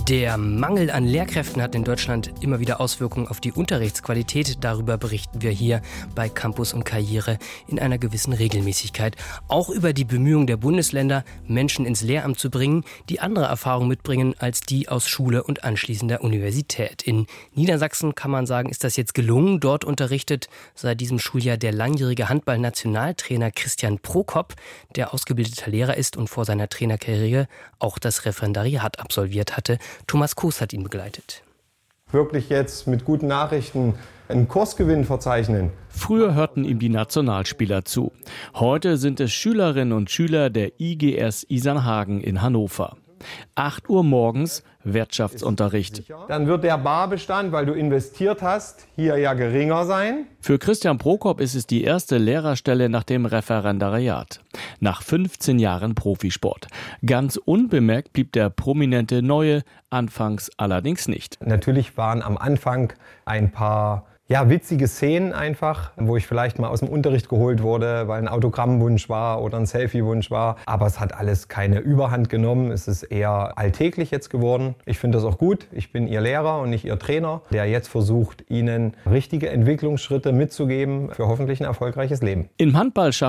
Der Mangel an Lehrkräften hat in Deutschland immer wieder Auswirkungen auf die Unterrichtsqualität. Darüber berichten wir hier bei Campus und Karriere in einer gewissen Regelmäßigkeit. Auch über die Bemühungen der Bundesländer, Menschen ins Lehramt zu bringen, die andere Erfahrungen mitbringen als die aus Schule und anschließender Universität. In Niedersachsen kann man sagen, ist das jetzt gelungen. Dort unterrichtet seit diesem Schuljahr der langjährige Handball-Nationaltrainer Christian Prokop, der ausgebildeter Lehrer ist und vor seiner Trainerkarriere auch das Referendariat absolviert hatte. Thomas Koos hat ihn begleitet. Wirklich jetzt mit guten Nachrichten einen Kursgewinn verzeichnen. Früher hörten ihm die Nationalspieler zu. Heute sind es Schülerinnen und Schüler der IGS Isernhagen in Hannover. 8 Uhr morgens Wirtschaftsunterricht. Dann wird der Barbestand, weil du investiert hast, hier ja geringer sein. Für Christian Prokop ist es die erste Lehrerstelle nach dem Referendariat. Nach 15 Jahren Profisport. Ganz unbemerkt blieb der prominente Neue anfangs allerdings nicht. Natürlich waren am Anfang ein paar witzige Szenen einfach, wo ich vielleicht mal aus dem Unterricht geholt wurde, weil ein Autogrammwunsch war oder ein Selfiewunsch war. Aber es hat alles keine Überhand genommen. Es ist eher alltäglich jetzt geworden. Ich finde das auch gut. Ich bin Ihr Lehrer und nicht Ihr Trainer, der jetzt versucht, Ihnen richtige Entwicklungsschritte mitzugeben für hoffentlich ein erfolgreiches Leben. Im Handball